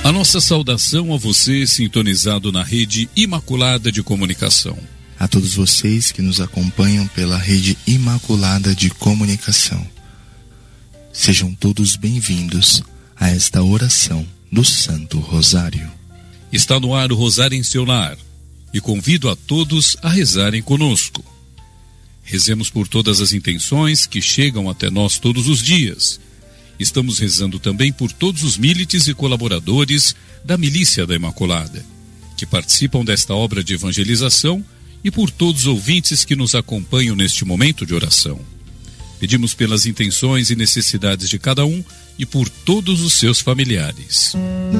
A nossa saudação a você sintonizado na rede Imaculada de Comunicação. A todos vocês que nos acompanham pela rede Imaculada de Comunicação. Sejam todos bem-vindos a esta oração do Santo Rosário. Está no ar o Rosário em seu lar e convido a todos a rezarem conosco. Rezemos por todas as intenções que chegam até nós todos os dias. Estamos rezando também por todos os milites e colaboradores da Milícia da Imaculada, que participam desta obra de evangelização, e por todos os ouvintes que nos acompanham neste momento de oração. Pedimos pelas intenções e necessidades de cada um e por todos os seus familiares.